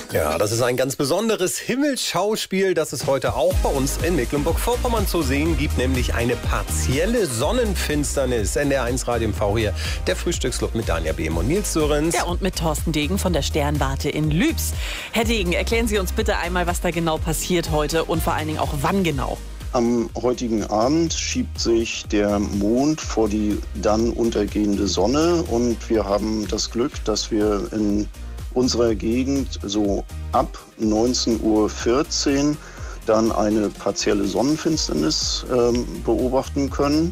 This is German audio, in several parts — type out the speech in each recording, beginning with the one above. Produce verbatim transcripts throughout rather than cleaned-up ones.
Ja, das ist ein ganz besonderes Himmelsschauspiel, das es heute auch bei uns in Mecklenburg-Vorpommern zu sehen gibt, nämlich eine partielle Sonnenfinsternis. N D R eins Radio M V hier, der Frühstücksclub mit Danja Behm und Nils Sörensen. Ja, und mit Thorsten Degen von der Sternwarte in Lübs. Herr Degen, erklären Sie uns bitte einmal, was da genau passiert heute und vor allen Dingen auch wann genau. Am heutigen Abend schiebt sich der Mond vor die dann untergehende Sonne und wir haben das Glück, dass wir in unserer Gegend so ab neunzehn Uhr vierzehn dann eine partielle Sonnenfinsternis ähm, beobachten können,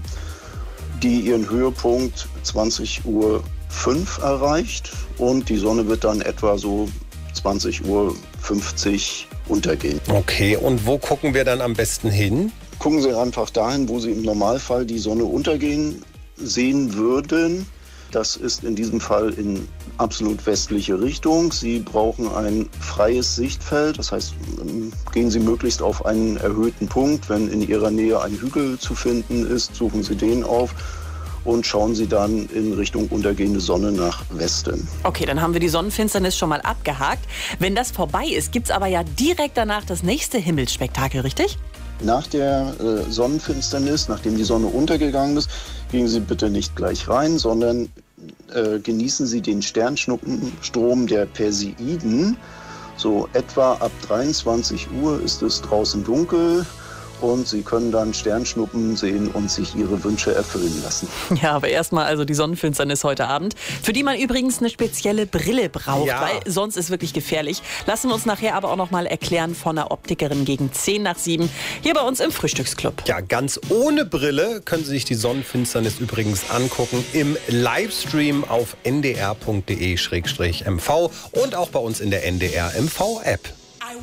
die ihren Höhepunkt zwanzig Uhr fünf erreicht und die Sonne wird dann etwa so zwanzig Uhr fünfzig untergehen. Okay, und wo gucken wir dann am besten hin? Gucken Sie einfach dahin, wo Sie im Normalfall die Sonne untergehen sehen würden. Das ist in diesem Fall in absolut westliche Richtung. Sie brauchen ein freies Sichtfeld, das heißt, gehen Sie möglichst auf einen erhöhten Punkt. Wenn in Ihrer Nähe ein Hügel zu finden ist, suchen Sie den auf und schauen Sie dann in Richtung untergehende Sonne nach Westen. Okay, dann haben wir die Sonnenfinsternis schon mal abgehakt. Wenn das vorbei ist, gibt es aber ja direkt danach das nächste Himmelsspektakel, richtig? Nach der äh, Sonnenfinsternis, nachdem die Sonne untergegangen ist, gehen Sie bitte nicht gleich rein, sondern äh, genießen Sie den Sternschnuppenstrom der Perseiden. So etwa ab dreiundzwanzig Uhr ist es draußen dunkel und Sie können dann Sternschnuppen sehen und sich Ihre Wünsche erfüllen lassen. Ja, aber erstmal also die Sonnenfinsternis heute Abend, für die man übrigens eine spezielle Brille braucht, Ja. weil sonst ist wirklich gefährlich. Lassen wir uns nachher aber auch noch mal erklären von einer Optikerin gegen zehn nach sieben hier bei uns im Frühstücksclub. Ja, ganz ohne Brille können Sie sich die Sonnenfinsternis übrigens angucken im Livestream auf n d r punkt d e slash m v und auch bei uns in der N D R M V App.